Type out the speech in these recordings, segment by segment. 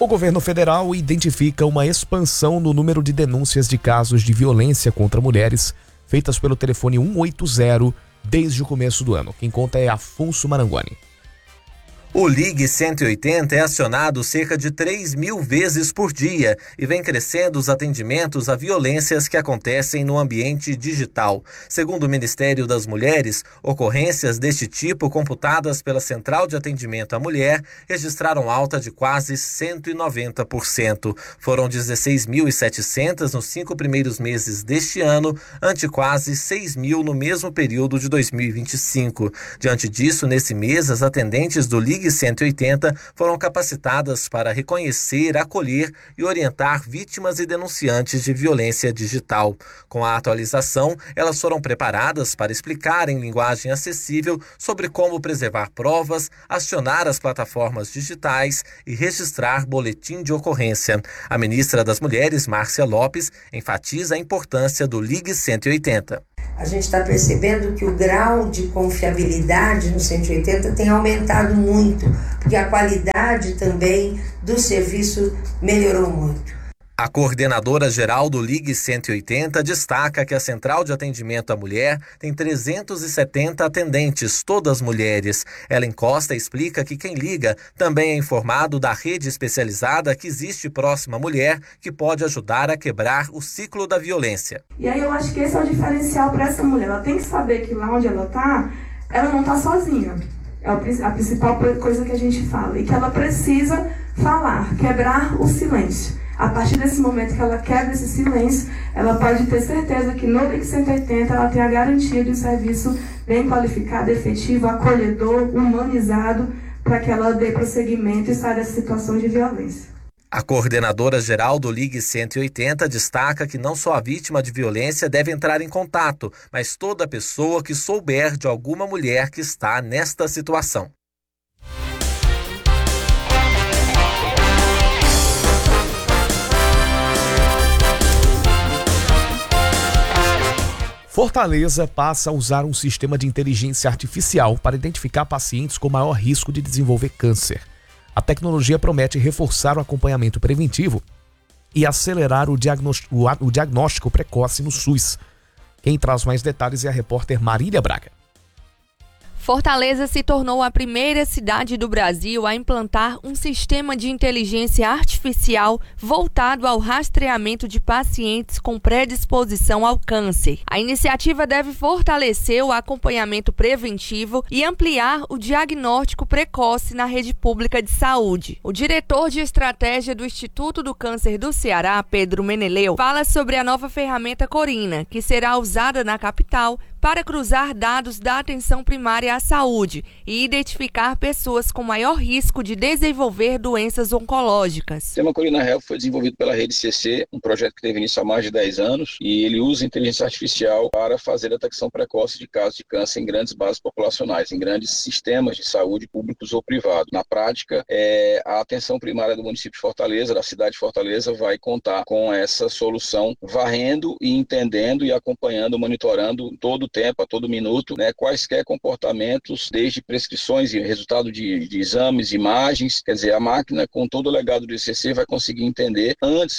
O governo federal identifica uma expansão no número de denúncias de casos de violência contra mulheres feitas pelo telefone 180 desde o começo do ano. Quem conta é Afonso Marangoni. O Ligue 180 é acionado cerca de 3.000 vezes por dia e vem crescendo os atendimentos a violências que acontecem no ambiente digital. Segundo o Ministério das Mulheres, ocorrências deste tipo computadas pela Central de Atendimento à Mulher registraram alta de quase 190%. Foram 16.700 nos 5 primeiros meses deste ano, ante quase 6.000 no mesmo período de 2025. Diante disso, nesse mês, as atendentes do Ligue 180 foram capacitadas para reconhecer, acolher e orientar vítimas e denunciantes de violência digital. Com a atualização, elas foram preparadas para explicar em linguagem acessível sobre como preservar provas, acionar as plataformas digitais e registrar boletim de ocorrência. A ministra das Mulheres, Márcia Lopes, enfatiza a importância do Ligue 180. A gente está percebendo que o grau de confiabilidade no 180 tem aumentado muito, porque a qualidade também do serviço melhorou muito. A coordenadora geral do Ligue 180 destaca que a Central de Atendimento à Mulher tem 370 atendentes, todas mulheres. Ellen Costa explica que quem liga também é informado da rede especializada que existe próxima à mulher, que pode ajudar a quebrar o ciclo da violência. E aí eu acho que esse é o diferencial para essa mulher. Ela tem que saber que lá onde ela não está sozinha. É a principal coisa que a gente fala. E que ela precisa falar, quebrar o silêncio. A partir desse momento que ela quebra esse silêncio, ela pode ter certeza que no Ligue 180 ela tem a garantia de um serviço bem qualificado, efetivo, acolhedor, humanizado, para que ela dê prosseguimento e saia dessa situação de violência. A coordenadora geral do Ligue 180 destaca que não só a vítima de violência deve entrar em contato, mas toda pessoa que souber de alguma mulher que está nesta situação. Fortaleza passa a usar um sistema de inteligência artificial para identificar pacientes com maior risco de desenvolver câncer. A tecnologia promete reforçar o acompanhamento preventivo e acelerar o diagnóstico precoce no SUS. Quem traz mais detalhes é a repórter Marília Braga. Fortaleza se tornou a primeira cidade do Brasil a implantar um sistema de inteligência artificial voltado ao rastreamento de pacientes com predisposição ao câncer. A iniciativa deve fortalecer o acompanhamento preventivo e ampliar o diagnóstico precoce na rede pública de saúde. O diretor de estratégia do Instituto do Câncer do Ceará, Pedro Meneleu, fala sobre a nova ferramenta Corina, que será usada na capital para cruzar dados da atenção primária à saúde e identificar pessoas com maior risco de desenvolver doenças oncológicas. O sistema Corina Health foi desenvolvido pela Rede CC, um projeto que teve início há mais de 10 anos, e ele usa inteligência artificial para fazer a detecção precoce de casos de câncer em grandes bases populacionais, em grandes sistemas de saúde públicos ou privados. Na prática, a atenção primária do município de Fortaleza, da cidade de Fortaleza, vai contar com essa solução, varrendo e entendendo e acompanhando, monitorando todo o tempo, a todo minuto, quaisquer comportamentos, desde prescrições e resultado de exames, imagens. Quer dizer, a máquina, com todo o legado do ICC, vai conseguir entender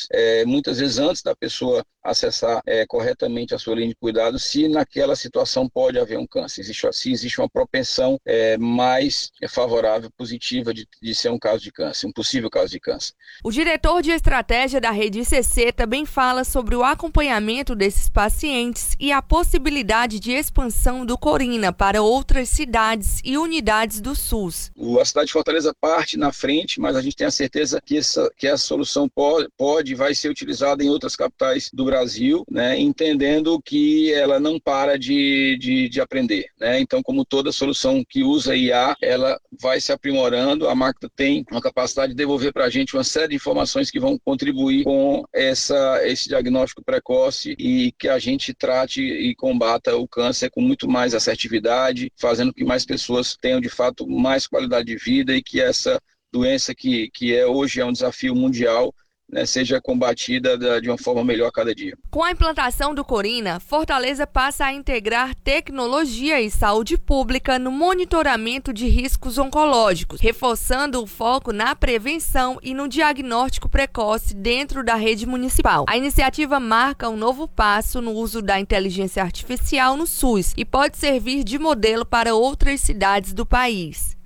muitas vezes antes da pessoa acessar corretamente a sua linha de cuidado, se naquela situação pode haver um câncer, se existe uma propensão mais favorável, positiva de ser um caso de câncer, um possível caso de câncer. O diretor de estratégia da Rede ICC também fala sobre o acompanhamento desses pacientes e a possibilidade de expansão do Corina para outras cidades e unidades do SUS. A cidade de Fortaleza parte na frente, mas a gente tem a certeza que essa solução vai ser utilizada em outras capitais do Brasil, entendendo que ela não para de aprender. Então, como toda solução que usa IA, ela vai se aprimorando, a máquina tem uma capacidade de devolver para a gente uma série de informações que vão contribuir com esse diagnóstico precoce e que a gente trate e combata o câncer com muito mais assertividade, fazendo que mais pessoas tenham de fato mais qualidade de vida e que essa doença que hoje é um desafio mundial seja combatida de uma forma melhor a cada dia. Com a implantação do Corina, Fortaleza passa a integrar tecnologia e saúde pública no monitoramento de riscos oncológicos, reforçando o foco na prevenção e no diagnóstico precoce dentro da rede municipal. A iniciativa marca um novo passo no uso da inteligência artificial no SUS e pode servir de modelo para outras cidades do país.